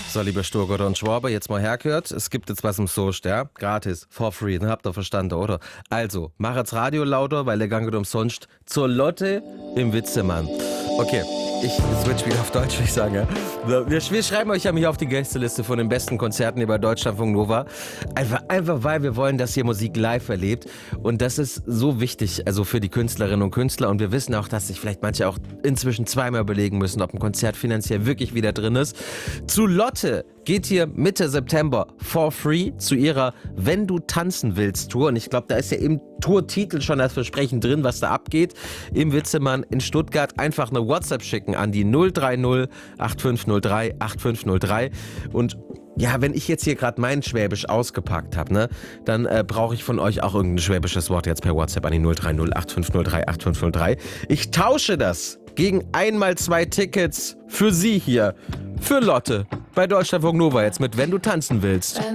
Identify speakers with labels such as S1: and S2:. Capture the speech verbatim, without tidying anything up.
S1: So, liebe Sturgott und Schwaber, jetzt mal hergehört. Es gibt jetzt was im Soest, ja? Gratis, for free. Dann habt ihr verstanden, oder? Also, mach jetzt Radio lauter, weil der Gang umsonst zur Lotte im Witzemann. Okay, ich switch wieder auf Deutsch, würde ich sagen. Ja? Wir, wir schreiben euch ja mich auf die Gästeliste von den besten Konzerten hier bei Deutschlandfunk Nova. Einfach, einfach, weil wir wollen, dass ihr Musik live erlebt. Und das ist so wichtig, also für die Künstlerinnen und Künstler. Und wir wissen auch, dass sich vielleicht manche auch inzwischen zweimal überlegen müssen, ob ein Konzert finanziell wirklich wieder drin ist. Zu Lotte geht hier Mitte September for free zu ihrer Wenn du tanzen willst Tour. Und ich glaube, da ist ja im Tourtitel schon das Versprechen drin, was da abgeht. Im Witzemann in Stuttgart einfach eine WhatsApp schicken an die null drei null acht fünf null drei acht fünf null drei. Und ja, wenn ich jetzt hier gerade mein Schwäbisch ausgepackt habe, ne, dann äh, brauche ich von euch auch irgendein schwäbisches Wort jetzt per WhatsApp an die null drei null acht fünf null drei acht fünf null drei. Ich tausche das gegen einmal zwei Tickets für Sie hier, für Lotte, bei Deutschlandfunk Nova jetzt mit Wenn du tanzen willst.